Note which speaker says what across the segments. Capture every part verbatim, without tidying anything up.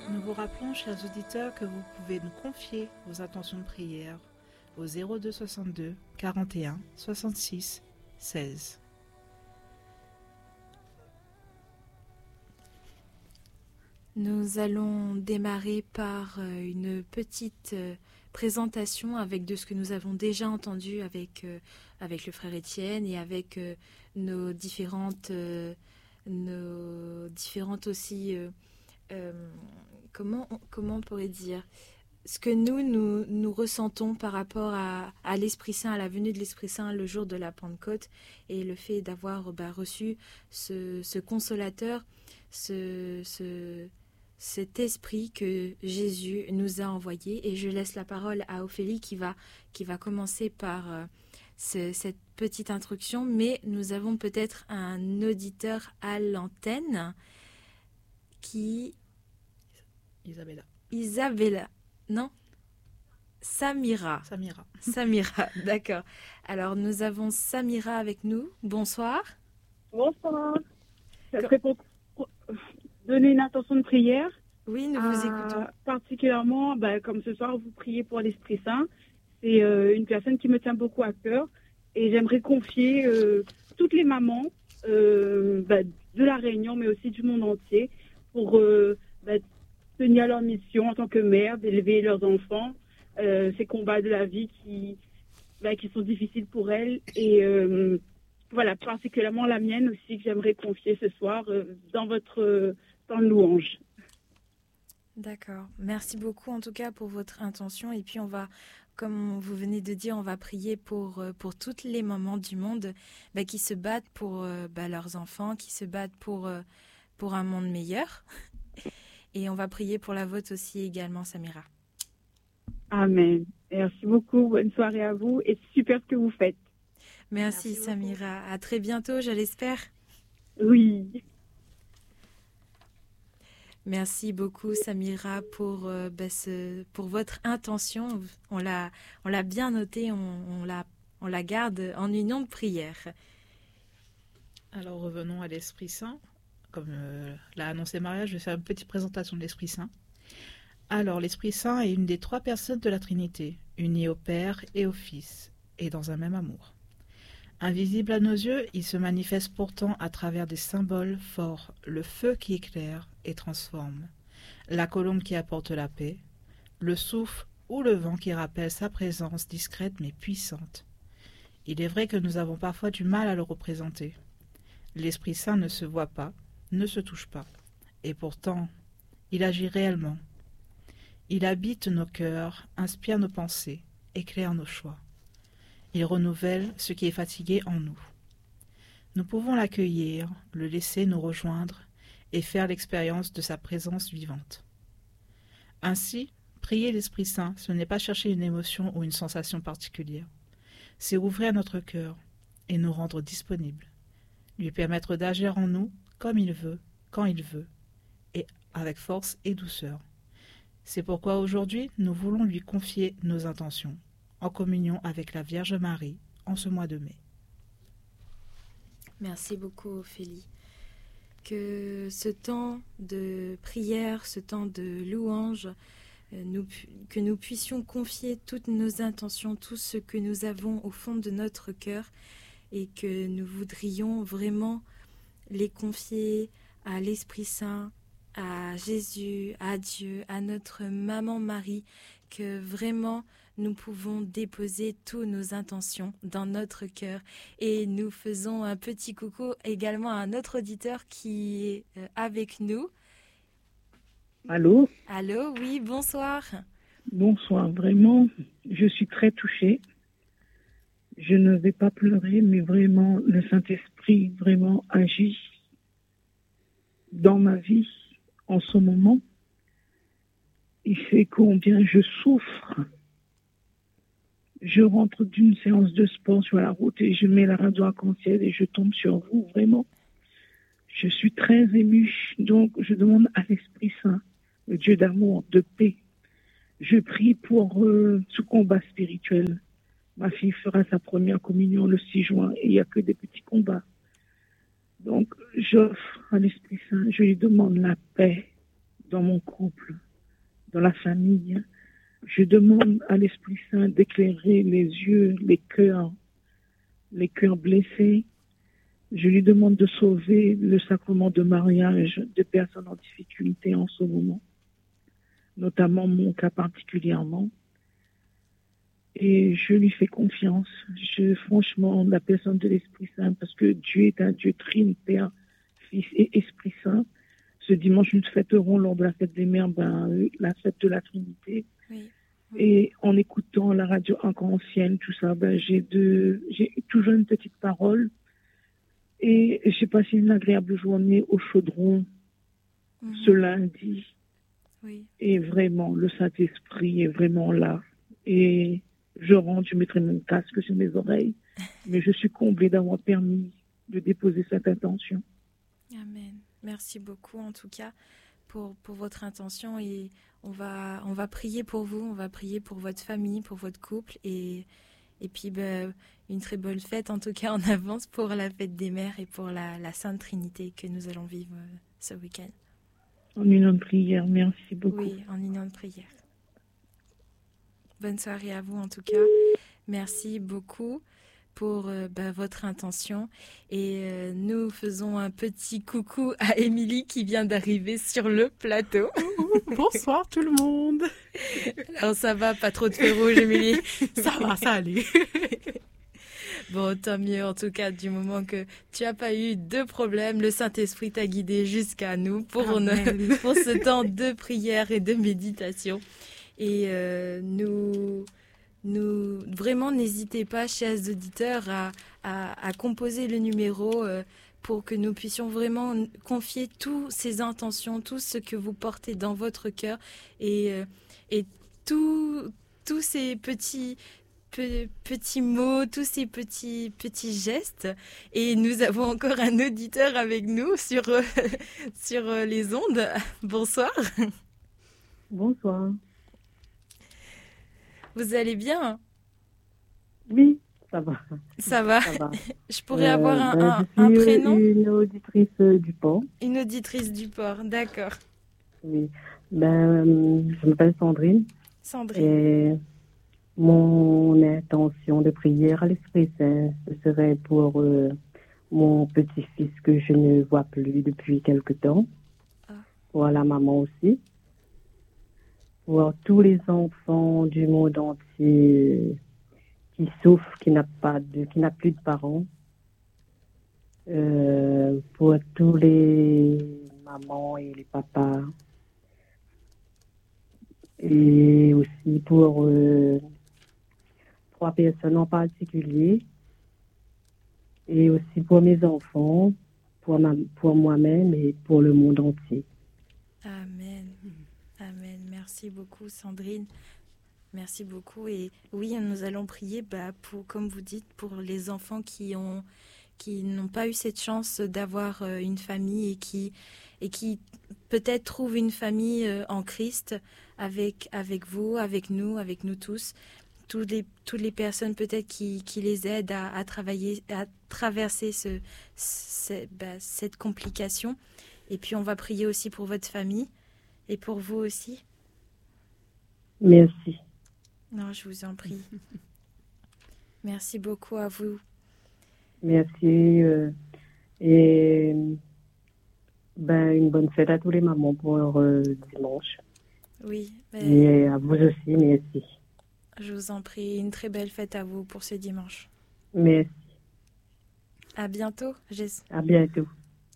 Speaker 1: Nous vous rappelons, chers auditeurs, que vous pouvez nous confier vos intentions de prière au zéro deux soixante-deux quarante et un soixante-six seize.
Speaker 2: Nous allons démarrer par une petite présentation avec de ce que nous avons déjà entendu avec, avec le frère Étienne et avec nos différentes, nos différentes aussi, euh, comment, comment on pourrait dire, ce que nous, nous, nous ressentons par rapport à, à l'Esprit Saint, à la venue de l'Esprit Saint le jour de la Pentecôte et le fait d'avoir bah, reçu ce, ce consolateur, ce... ce cet esprit que Jésus nous a envoyé. Et je laisse la parole à Ophélie qui va, qui va commencer par euh, ce, cette petite introduction. Mais nous avons peut-être un auditeur à l'antenne qui...
Speaker 1: Isabella.
Speaker 2: Isabella. Non Samira.
Speaker 1: Samira.
Speaker 2: Samira, d'accord. Alors, nous avons Samira avec nous. Bonsoir.
Speaker 3: Bonsoir. Ça serait pour donner une intention de prière.
Speaker 2: Oui, nous vous écoutons.
Speaker 3: Particulièrement, bah, comme ce soir, vous priez pour l'Esprit Saint. C'est euh, une personne qui me tient beaucoup à cœur. Et j'aimerais confier euh, toutes les mamans euh, bah, de la Réunion, mais aussi du monde entier, pour euh, bah, tenir leur mission en tant que mère, d'élever leurs enfants. Euh, ces combats de la vie qui, bah, qui sont difficiles pour elles. Et euh, voilà, particulièrement la mienne aussi, que j'aimerais confier ce soir euh, dans votre euh, temps de louange.
Speaker 2: D'accord. Merci beaucoup en tout cas pour votre intention. Et puis on va, comme vous venez de dire, on va prier pour, pour toutes les mamans du monde bah, qui se battent pour bah, leurs enfants, qui se battent pour, pour un monde meilleur. Et on va prier pour la vôtre aussi également, Samira.
Speaker 3: Amen. Merci beaucoup. Bonne soirée à vous et super ce que vous faites.
Speaker 2: Merci, Merci Samira. Beaucoup. À très bientôt, je l'espère.
Speaker 3: Oui.
Speaker 2: Merci beaucoup, Samira, pour, euh, bah, ce, pour votre intention. On l'a, on l'a bien noté, on, on, la, on la garde en union de prière.
Speaker 1: Alors revenons à l'Esprit Saint. Comme euh, l'a annoncé Maria, je vais faire une petite présentation de l'Esprit Saint. Alors, l'Esprit Saint est une des trois personnes de la Trinité, unie au Père et au Fils, et dans un même amour. Invisible à nos yeux, il se manifeste pourtant à travers des symboles forts, le feu qui éclaire et transforme, la colombe qui apporte la paix, le souffle ou le vent qui rappelle sa présence discrète mais puissante. Il est vrai que nous avons parfois du mal à le représenter. L'Esprit Saint ne se voit pas, ne se touche pas, et pourtant, il agit réellement. Il habite nos cœurs, inspire nos pensées, éclaire nos choix. Il renouvelle ce qui est fatigué en nous. Nous pouvons l'accueillir, le laisser nous rejoindre et faire l'expérience de sa présence vivante. Ainsi, prier l'Esprit Saint, ce n'est pas chercher une émotion ou une sensation particulière. C'est ouvrir notre cœur et nous rendre disponibles, lui permettre d'agir en nous comme il veut, quand il veut, et avec force et douceur. C'est pourquoi aujourd'hui, nous voulons lui confier nos intentions, en communion avec la Vierge Marie, en ce mois de mai.
Speaker 2: Merci beaucoup, Ophélie. Que ce temps de prière, ce temps de louange, nous, que nous puissions confier toutes nos intentions, tout ce que nous avons au fond de notre cœur, et que nous voudrions vraiment les confier à l'Esprit Saint, à Jésus, à Dieu, à notre maman Marie, que vraiment nous pouvons déposer toutes nos intentions dans notre cœur. Et nous faisons un petit coucou également à un autre auditeur qui est avec nous.
Speaker 4: Allô ?
Speaker 2: Allô, oui, bonsoir.
Speaker 4: Bonsoir, vraiment, je suis très touchée. Je ne vais pas pleurer, mais vraiment, le Saint-Esprit vraiment agit dans ma vie en ce moment. Il sait combien je souffre. Je rentre d'une séance de sport sur la route et je mets la radio arc-en-ciel et je tombe sur vous, vraiment. Je suis très émue, donc je demande à l'Esprit Saint, le Dieu d'amour, de paix. Je prie pour euh, ce combat spirituel. Ma fille fera sa première communion le six juin et il n'y a que des petits combats. Donc, j'offre à l'Esprit Saint, je lui demande la paix dans mon couple, dans la famille. Je demande à l'Esprit Saint d'éclairer les yeux, les cœurs, les cœurs blessés. Je lui demande de sauver le sacrement de mariage de personnes en difficulté en ce moment, notamment mon cas particulièrement. Et je lui fais confiance. Je, franchement, la personne de l'Esprit Saint, parce que Dieu est un Dieu Trinitaire, Fils et Esprit Saint. Ce dimanche, nous fêterons lors de la fête des mères, ben, la fête de la Trinité.
Speaker 2: Oui.
Speaker 4: Et en écoutant la radio encore ancienne, tout ça, ben, j'ai, de, j'ai toujours une petite parole. Et j'ai passé une agréable journée au Chaudron mmh. ce lundi.
Speaker 2: Oui. Et
Speaker 4: vraiment, le Saint-Esprit est vraiment là. Et je rentre, je mettrai mon casque sur mes oreilles. Mais je suis comblée d'avoir permis de déposer cette intention.
Speaker 2: Amen. Merci beaucoup en tout cas pour, pour votre intention. Et on va, on va prier pour vous, on va prier pour votre famille, pour votre couple. Et, et puis ben, une très bonne fête en tout cas en avance pour la fête des mères et pour la, la Sainte Trinité que nous allons vivre euh, ce week-end.
Speaker 4: En union de prière, merci beaucoup.
Speaker 2: Oui, en union de prière. Bonne soirée à vous en tout cas. Merci beaucoup pour euh, bah, votre intention. Et euh, nous faisons un petit coucou à Émilie qui vient d'arriver sur le plateau.
Speaker 5: Bonsoir tout le monde.
Speaker 2: Alors ça va, pas trop de feu rouge, Émilie?
Speaker 5: Ça va, ça allait.
Speaker 2: Bon, tant mieux en tout cas, du moment que tu n'as pas eu de problème, le Saint-Esprit t'a guidé jusqu'à nous pour, ne, pour ce temps de prière et de méditation. Et euh, nous, nous, vraiment, n'hésitez pas, chers auditeurs, à, à, à composer le numéro euh, pour que nous puissions vraiment confier toutes ces intentions, tout ce que vous portez dans votre cœur et, euh, et tous ces petits... petits mots, tous ces petits, petits gestes. Et nous avons encore un auditeur avec nous sur, euh, sur euh, les ondes. Bonsoir.
Speaker 6: Bonsoir.
Speaker 2: Vous allez bien?
Speaker 6: Oui, ça va.
Speaker 2: Ça va,
Speaker 6: ça va.
Speaker 2: Je pourrais
Speaker 6: euh,
Speaker 2: avoir un,
Speaker 6: ben,
Speaker 2: un,
Speaker 6: je
Speaker 2: un
Speaker 6: suis
Speaker 2: prénom?
Speaker 6: Une auditrice euh, du port.
Speaker 2: Une auditrice du port, d'accord.
Speaker 6: Oui. Ben, je m'appelle Sandrine.
Speaker 2: Sandrine.
Speaker 6: Et mon intention de prière à l'Esprit Saint, ce serait pour euh, mon petit-fils que je ne vois plus depuis quelque temps. Ah. Pour la maman aussi. Pour tous les enfants du monde entier qui souffrent, qui n'a pas de, qui n'a plus de parents. Euh, pour tous les mamans et les papas. Et aussi pour euh, trois personnes en particulier. Et aussi pour mes enfants, pour, ma, pour moi-même et pour le monde entier.
Speaker 2: Amen. Amen. Merci beaucoup, Sandrine. Merci beaucoup. Et oui, nous allons prier, bah, pour, comme vous dites, pour les enfants qui ont, qui n'ont pas eu cette chance d'avoir euh, une famille et qui, et qui peut-être trouvent une famille euh, en Christ avec, avec vous, avec nous, avec nous tous. Toutes les, toutes les personnes peut-être qui, qui les aident à, à travailler, à traverser ce, ce, bah, cette complication. Et puis, on va prier aussi pour votre famille et pour vous aussi.
Speaker 6: Merci.
Speaker 2: Non, je vous en prie. Merci beaucoup à vous.
Speaker 6: Merci. Euh, et ben, une bonne fête à tous les mamans pour euh, dimanche.
Speaker 2: Oui.
Speaker 6: Mais... Et à vous aussi, merci.
Speaker 2: Je vous en prie. Une très belle fête à vous pour ce dimanche.
Speaker 6: Merci.
Speaker 2: À bientôt, Jess.
Speaker 6: À bientôt.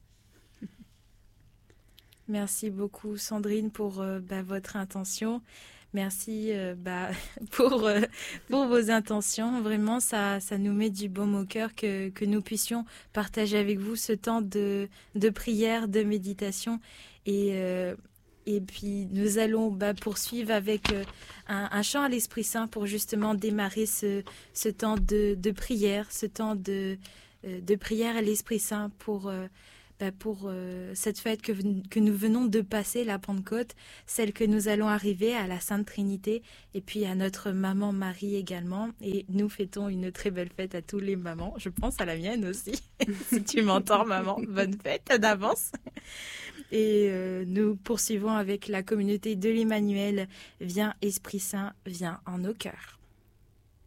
Speaker 2: Merci beaucoup, Sandrine, pour euh, bah, votre intention. Merci euh, bah, pour, euh, pour vos intentions. Vraiment, ça, ça nous met du baume au cœur que, que nous puissions partager avec vous ce temps de, de prière, de méditation. Et, euh, et puis, nous allons bah, poursuivre avec euh, un, un chant à l'Esprit Saint pour justement démarrer ce, ce temps de, de prière, ce temps de, euh, de prière à l'Esprit Saint pour... Euh, bah, pour euh, cette fête que, que nous venons de passer, la Pentecôte, celle que nous allons arriver à la Sainte Trinité, et puis à notre maman Marie également. Et nous fêtons une très belle fête à tous les mamans. Je pense à la mienne aussi. Si tu m'entends, maman, bonne fête d'avance. Et euh, nous poursuivons avec la communauté de l'Emmanuel. Viens, Esprit Saint, viens en nos cœurs.